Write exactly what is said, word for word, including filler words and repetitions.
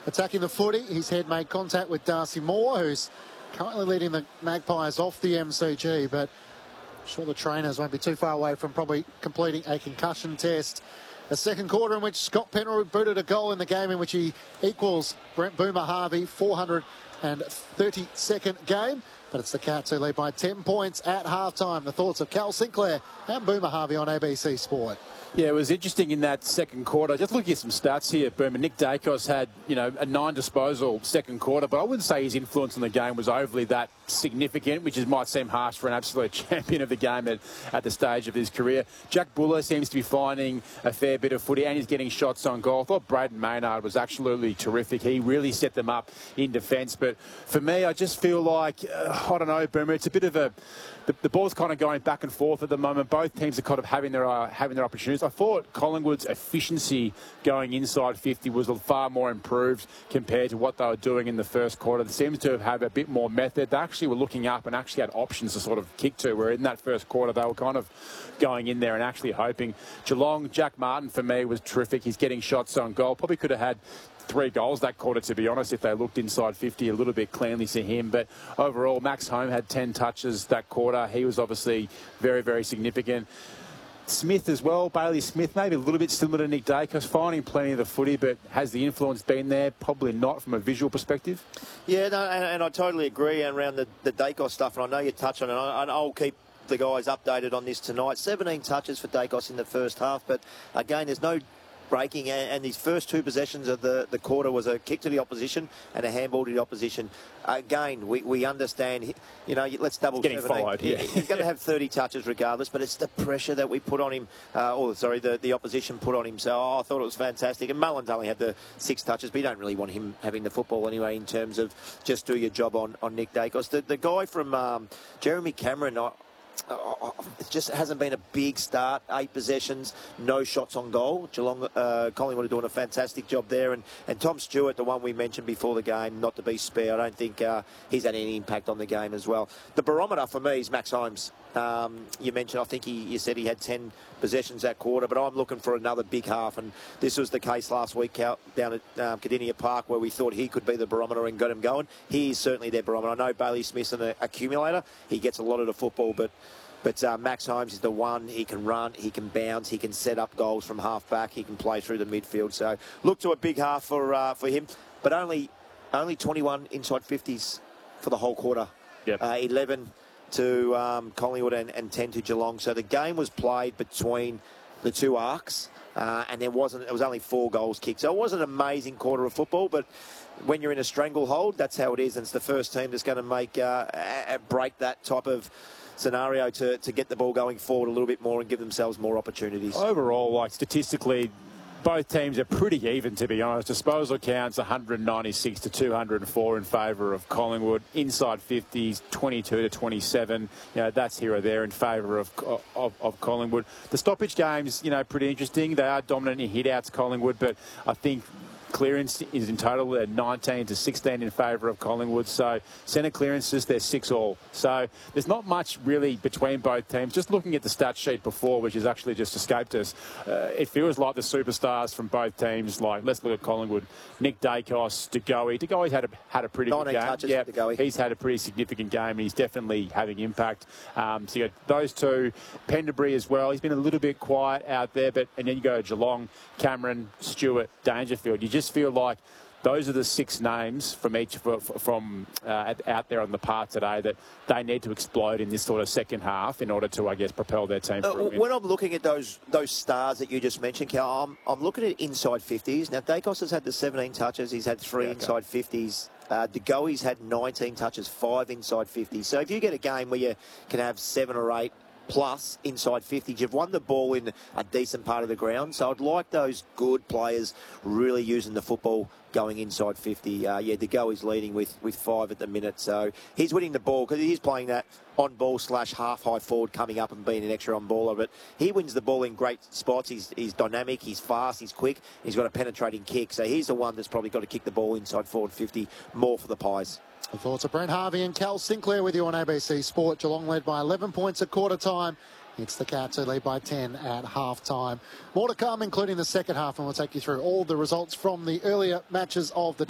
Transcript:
attacking the footy. His head made contact with Darcy Moore, who's currently leading the Magpies off the M C G, but I'm sure the trainers won't be too far away from probably completing a concussion test. A second quarter in which Scott Penrith booted a goal in the game in which he equals Brent Boomer Harvey, four hundred thirty-second game. But it's the Cats who lead by ten points at halftime. The thoughts of Cal Sinclair and Boomer Harvey on A B C Sport. Yeah, it was interesting in that second quarter. Just looking at some stats here, Boomer. Nick Dacos had, you know, a nine disposal second quarter, but I wouldn't say his influence on the game was overly that significant, which is, might seem harsh for an absolute champion of the game at, at the stage of his career. Jack Buller seems to be finding a fair bit of footy, and he's getting shots on goal. I thought Braden Maynard was absolutely terrific. He really set them up in defence. But for me, I just feel like, uh, I don't know, Boomer, it's a bit of a... The, the ball's kind of going back and forth at the moment. Both teams are kind of having their uh, having their opportunities. I thought Collingwood's efficiency going inside fifty was far more improved compared to what they were doing in the first quarter. They seems to have had a bit more method. They actually were looking up and actually had options to sort of kick to, where in that first quarter they were kind of going in there and actually hoping. Geelong, Jack Martin for me was terrific. He's getting shots on goal. Probably could have had three goals that quarter, to be honest, if they looked inside fifty a little bit cleanly to him. But overall, Max Home had ten touches that quarter. He was obviously very, very significant. Smith as well, Bailey Smith, maybe a little bit similar to Nick Dacos, finding plenty of the footy, but has the influence been there? Probably not from a visual perspective. Yeah, no, and, and I totally agree around the, the Dacos stuff, and I know you touch on it, and I'll keep the guys updated on this tonight. seventeen touches for Dacos in the first half, but again, there's no breaking, and, and his first two possessions of the, the quarter was a kick to the opposition and a handball to the opposition. Again, we, we understand, you know, let's double getting followed. Yeah. He's going to have thirty touches regardless, but it's the pressure that we put on him, uh, or sorry, the, the opposition put on him. So oh, I thought it was fantastic. And Mullins only had the six touches, but you don't really want him having the football anyway in terms of just do your job on, on Nick Dacos. The, the guy from um, Jeremy Cameron, I, Uh, it just hasn't been a big start. Eight possessions, no shots on goal. Geelong, uh, Collingwood are doing a fantastic job there. And, and Tom Stewart, the one we mentioned before the game, not to be spared, I don't think uh, he's had any impact on the game as well. The barometer for me is Max Holmes. Um, you mentioned, I think he, you said he had ten possessions that quarter, but I'm looking for another big half. And this was the case last week out down at um, Cardinia Park, where we thought he could be the barometer and got him going. He is certainly their barometer. I know Bailey Smith's an accumulator. He gets a lot of the football, but But uh, Max Holmes is the one. He can run, he can bounce, he can set up goals from half back, he can play through the midfield. So look to a big half for uh, for him, but only only twenty-one inside fifties for the whole quarter. Yep. Uh, eleven to um, Collingwood and, and ten to Geelong. So the game was played between the two arcs, uh, and there wasn't. It was only four goals kicked. So it wasn't an amazing quarter of football, but when you're in a stranglehold, that's how it is. And it's the first team that's going to make uh, a, break that type of scenario to, to get the ball going forward a little bit more and give themselves more opportunities. Overall, like statistically, both teams are pretty even, to be honest. Disposal counts one hundred ninety-six to two hundred four in favour of Collingwood. Inside fifties, twenty-two to twenty-seven. You know, that's here or there in favour of, of of Collingwood. The stoppage games, you know, pretty interesting. They are dominant in hit-outs, Collingwood, but I think clearance is in total at nineteen to sixteen in favour of Collingwood. So centre clearances, they're six all. So there's not much really between both teams. Just looking at the stat sheet before, which has actually just escaped us, uh, it feels like the superstars from both teams, like, let's look at Collingwood, Nick Dacos, De Goey. De Goey's had a, had a pretty good game. Touches yeah, De Goey. He's had a pretty significant game and he's definitely having impact. Um, so you got those two, Pendlebury as well. He's been a little bit quiet out there, but and then you go to Geelong, Cameron, Stewart, Dangerfield. You just just feel like those are the six names from each from uh, out there on the park today that they need to explode in this sort of second half in order to, I guess, propel their team. Uh, through when I'm looking at those those stars that you just mentioned, Cal, I'm, I'm looking at inside fifties. Now, Dacos has had the seventeen touches. He's had three yeah, okay. inside fifties. Uh, De Goey's had nineteen touches, five inside fifties. So if you get a game where you can have seven or eight plus inside fifty, you've won the ball in a decent part of the ground. So I'd like those good players really using the football going inside fifty. Uh, yeah, De Goey's leading with, with five at the minute. So he's winning the ball because he's playing that on-ball slash half-high forward coming up and being an extra on-baller. But he wins the ball in great spots. He's, he's dynamic, he's fast, he's quick. He's got a penetrating kick. So he's the one that's probably got to kick the ball inside forward fifty more for the Pies. The thoughts of Brent Harvey and Cal Sinclair with you on A B C Sport. Geelong led by eleven points at quarter time. It's the Cats who lead by ten at half time. More to come, including the second half, and we'll take you through all the results from the earlier matches of the day.